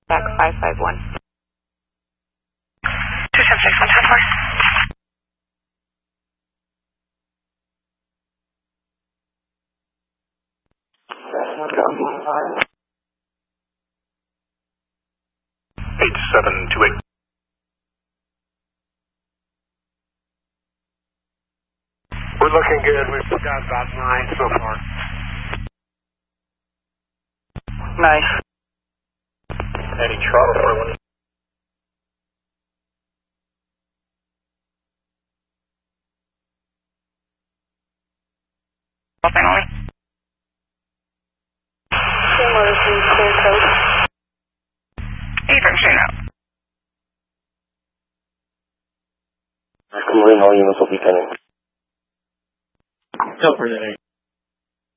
back 551. 276174. That's 8728. We're looking good. We've got about 9 so far. Nice. Any throttle for one. Finally. Similar to clear code. 8530. Marine, all units will be pending. Go for the